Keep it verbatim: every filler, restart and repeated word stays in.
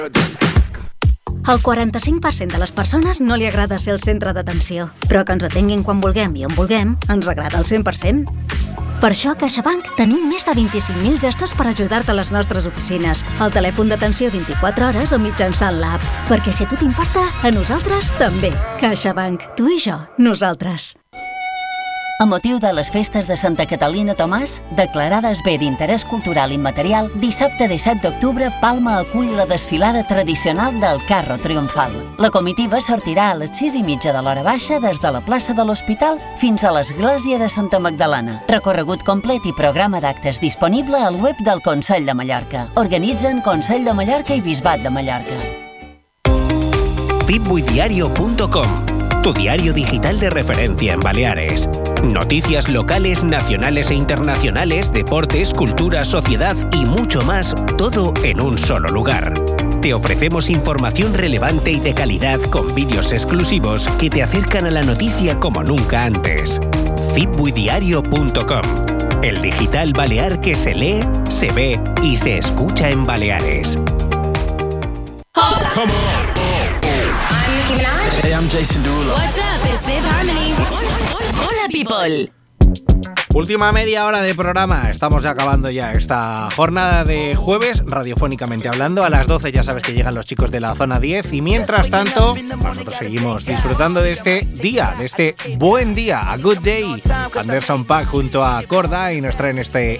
Al quaranta-cinc per cent de les persones no li agrada ser el centre d'atenció, però que ens atenguin quan vulguem i on vulguem ens agrada al cent per cent. Per això a CaixaBank tenim més de vint-i-cinc mil gestos per ajudar-te a les nostres oficines, al telèfon d'atenció vint-i-quatre hores o mitjançant l'app. Perquè si a tu t'importa, a nosaltres també. CaixaBank. Tu i jo. Nosaltres. A motiu de les festes de Santa Catalina Tomàs, declarades bé d'interès cultural immaterial, dissabte disset d'octubre Palma acull la desfilada tradicional del Carro Triomfal. La comitiva sortirà a les sis i mitja de l'hora baixa des de la plaça de l'Hospital fins a l'església de Santa Magdalena. Recorregut complet i programa d'actes disponible al web del Consell de Mallorca. Organitzen Consell de Mallorca i Bisbat de Mallorca. Fitbuidiario punto com, tu diario digital de referencia en Baleares. Noticias locales, nacionales e internacionales, deportes, cultura, sociedad y mucho más, todo en un solo lugar. Te ofrecemos información relevante y de calidad con vídeos exclusivos que te acercan a la noticia como nunca antes. Fitbuidiario punto com, el digital balear que se lee, se ve y se escucha en Baleares. Come on. I'm Nicki Minaj. Hey, I'm Jason Derulo. What's up? It's Fifth Harmony. Hola, people. Última media hora de programa, estamos acabando ya esta jornada de jueves, radiofónicamente hablando. A las doce ya sabes que llegan los chicos de la zona diez y mientras tanto nosotros seguimos disfrutando de este día, de este buen día, a good day. Anderson .Paak junto a Korda y nos traen este